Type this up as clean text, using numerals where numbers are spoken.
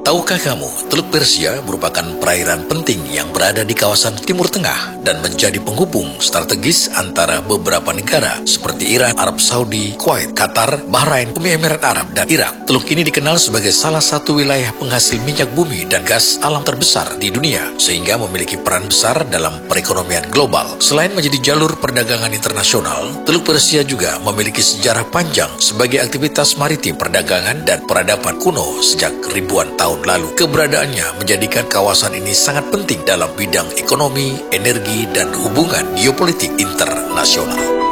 Tahukah kamu, Teluk Persia merupakan perairan penting yang berada di kawasan Timur Tengah dan menjadi penghubung strategis antara beberapa negara seperti Iran, Arab Saudi, Kuwait, Qatar, Bahrain, Uni Emirat Arab, dan Irak. Teluk ini dikenal sebagai salah satu wilayah penghasil minyak bumi dan gas alam terbesar di dunia, sehingga memiliki peran besar dalam perekonomian global. Selain menjadi jalur perdagangan internasional, Teluk Persia juga memiliki sejarah panjang sebagai aktivitas maritim, perdagangan, dan peradaban kuno sejak ribuan tahun lalu. Keberadaannya menjadikan kawasan ini sangat penting dalam bidang ekonomi, energi, dan hubungan geopolitik internasional.